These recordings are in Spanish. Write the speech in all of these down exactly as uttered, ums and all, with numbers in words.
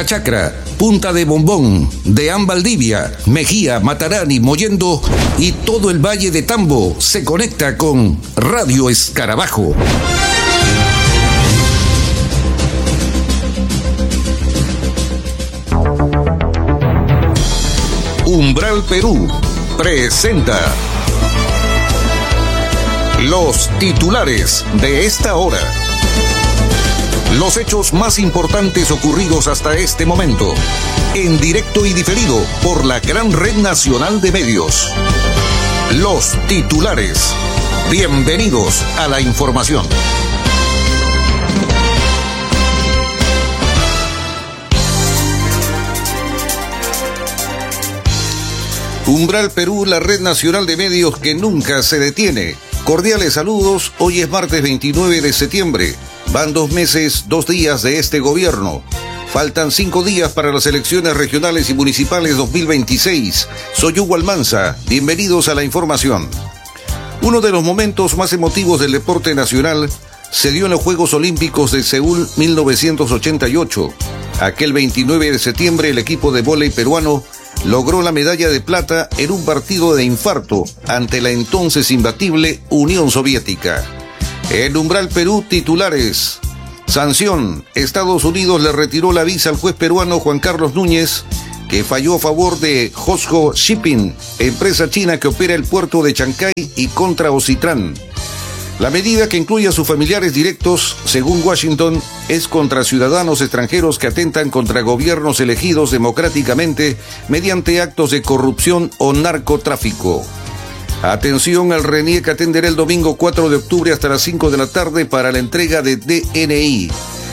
Santa Chacra, Punta de Bombón, Deán Valdivia, Mejía, Matarani, Mollendo y todo el Valle de Tambo se conecta con Radio Escarabajo. Umbral Perú presenta los titulares de esta hora. Los hechos más importantes ocurridos hasta este momento, en directo y diferido por la gran red nacional de medios. Los titulares. Bienvenidos a la información. Umbral Perú, la red nacional de medios que nunca se detiene. Cordiales saludos, hoy es martes veintinueve de septiembre. Van dos meses, dos días de este gobierno. Faltan cinco días para las elecciones regionales y municipales dos mil veintiséis. Soy Hugo Almanza, bienvenidos a la información. Uno de los momentos más emotivos del deporte nacional se dio en los Juegos Olímpicos de Seúl mil novecientos ochenta y ocho. Aquel veintinueve de septiembre el equipo de vóley peruano logró la medalla de plata en un partido de infarto ante la entonces imbatible Unión Soviética. En Umbral Perú, titulares. Sanción. Estados Unidos le retiró la visa al juez peruano Juan Carlos Núñez, que falló a favor de Hosho Shipping, empresa china que opera el puerto de Chancay, y contra Ocitran. La medida, que incluye a sus familiares directos, según Washington, es contra ciudadanos extranjeros que atentan contra gobiernos elegidos democráticamente mediante actos de corrupción o narcotráfico. Atención, al RENIE que atenderá el domingo cuatro de octubre hasta las cinco de la tarde para la entrega de D N I.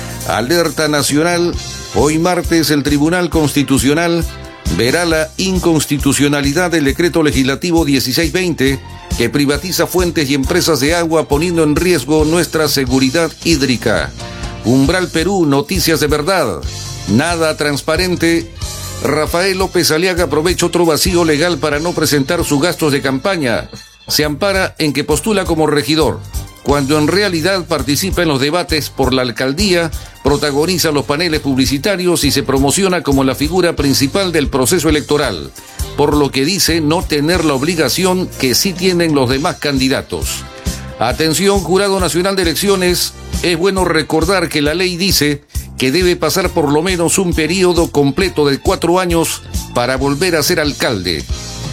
Alerta nacional. Hoy martes el Tribunal Constitucional verá la inconstitucionalidad del decreto legislativo dieciséis veinte que privatiza fuentes y empresas de agua poniendo en riesgo nuestra seguridad hídrica. Umbral Perú, noticias de verdad. Nada transparente. Rafael López Aliaga aprovecha otro vacío legal para no presentar sus gastos de campaña. Se ampara en que postula como regidor, cuando en realidad participa en los debates por la alcaldía, protagoniza los paneles publicitarios y se promociona como la figura principal del proceso electoral, por lo que dice no tener la obligación que sí tienen los demás candidatos. Atención, Jurado Nacional de Elecciones, es bueno recordar que la ley dice que debe pasar por lo menos un periodo completo de cuatro años para volver a ser alcalde.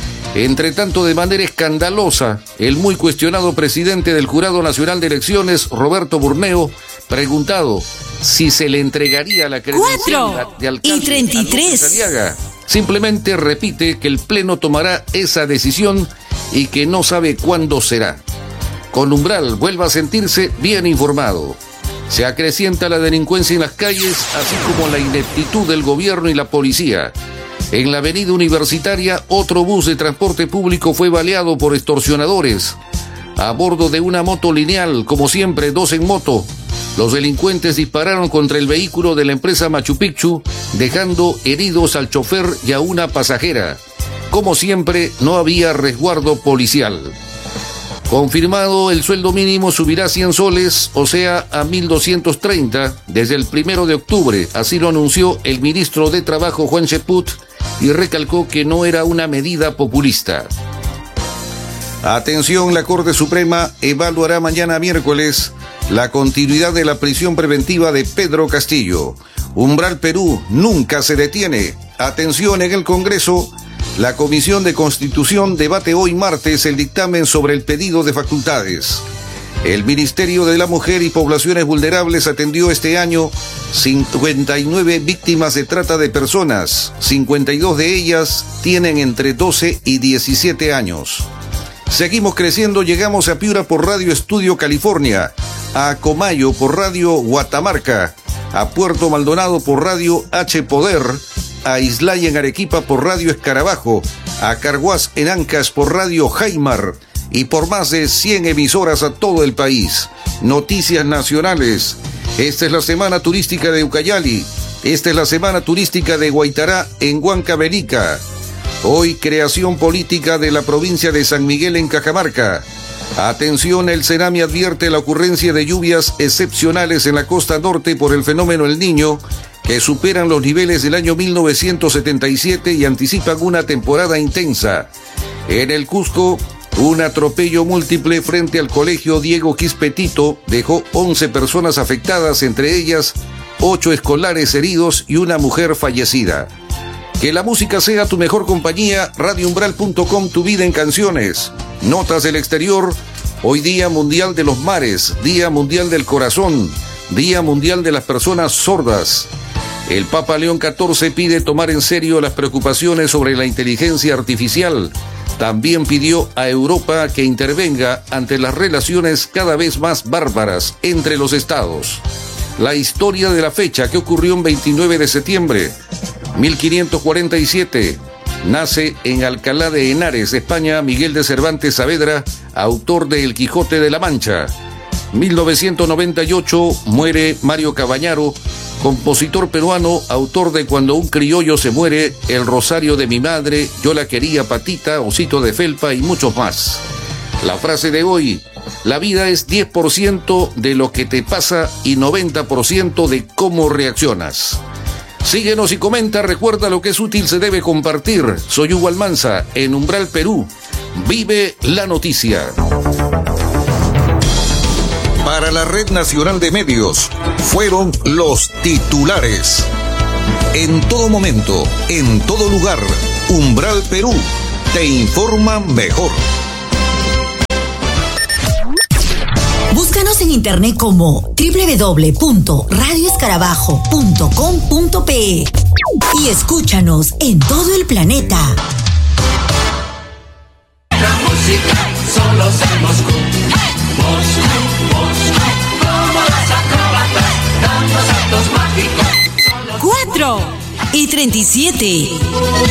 Entre tanto, de manera escandalosa, el muy cuestionado presidente del Jurado Nacional de Elecciones, Roberto Burneo, preguntado si se le entregaría la credencial de alcalde y treinta y tres. a López Aliaga, simplemente repite que el Pleno tomará esa decisión y que no sabe cuándo será. Con Umbral vuelva a sentirse bien informado. Se acrecienta la delincuencia en las calles, así como la ineptitud del gobierno y la policía. En la avenida Universitaria, otro bus de transporte público fue baleado por extorsionadores. A bordo de una moto lineal, como siempre, dos en moto, los delincuentes dispararon contra el vehículo de la empresa Machu Picchu, dejando heridos al chofer y a una pasajera. Como siempre, no había resguardo policial. Confirmado, el sueldo mínimo subirá cien soles, o sea, a mil doscientos treinta, desde el primero de octubre. Así lo anunció el ministro de Trabajo, Juan Cheput, y recalcó que no era una medida populista. Atención, la Corte Suprema evaluará mañana miércoles la continuidad de la prisión preventiva de Pedro Castillo. Umbral Perú nunca se detiene. Atención, en el Congreso, la Comisión de Constitución debate hoy martes el dictamen sobre el pedido de facultades. El Ministerio de la Mujer y Poblaciones Vulnerables atendió este año cincuenta y nueve víctimas de trata de personas. cincuenta y dos de ellas tienen entre doce y diecisiete años. Seguimos creciendo, llegamos a Piura por Radio Estudio California, a Comayo por Radio Guatamarca, a Puerto Maldonado por Radio H Poder, a Islay en Arequipa por Radio Escarabajo, a Carhuaz en Ancas por Radio Jaimar y por más de cien emisoras a todo el país. Noticias nacionales. Esta es la semana turística de Ucayali. Esta es la semana turística de Guaitará en Huancavelica. Hoy, creación política de la provincia de San Miguel en Cajamarca. Atención, el Senami advierte la ocurrencia de lluvias excepcionales en la costa norte por el fenómeno El Niño, que superan los niveles del año mil novecientos setenta y siete y anticipan una temporada intensa. En el Cusco, un atropello múltiple frente al colegio Diego Quispetito dejó once personas afectadas, entre ellas ocho escolares heridos y una mujer fallecida. Que la música sea tu mejor compañía. radio umbral punto com, tu vida en canciones. Notas del exterior. Hoy Día Mundial de los Mares, Día Mundial del Corazón, Día Mundial de las Personas Sordas. El Papa León catorce pide tomar en serio las preocupaciones sobre la inteligencia artificial. También pidió a Europa que intervenga ante las relaciones cada vez más bárbaras entre los estados. La historia de la fecha, que ocurrió en veintinueve de septiembre, mil quinientos cuarenta y siete. Nace en Alcalá de Henares, España, Miguel de Cervantes Saavedra, autor de El Quijote de la Mancha. mil novecientos noventa y ocho muere Mario Cabañaro, compositor peruano, autor de Cuando un criollo se muere, El rosario de mi madre, Yo la quería patita, Osito de felpa y muchos más. La frase de hoy: la vida es diez por ciento de lo que te pasa y noventa por ciento de cómo reaccionas. Síguenos y comenta, recuerda, lo que es útil se debe compartir. Soy Hugo Almanza, en Umbral Perú. Vive la noticia. Para la Red Nacional de Medios, fueron los titulares. En todo momento, en todo lugar, Umbral Perú te informa mejor. Búscanos en internet como doble u doble u doble u punto radio escarabajo punto com punto pe y escúchanos en todo el planeta. La música solo se Moscú. Moscú, Moscú, como las acróbatas, dando saltos mágicos. Cuatro y treinta y siete.